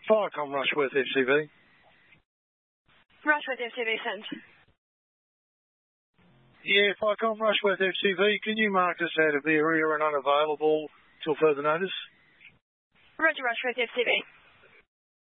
Firecom Rushworth FCV. Rushworth FCV sent. Yeah, Firecom Rushworth FCV, can you mark us out of the area and unavailable till further notice? Roger, Rushworth FCV.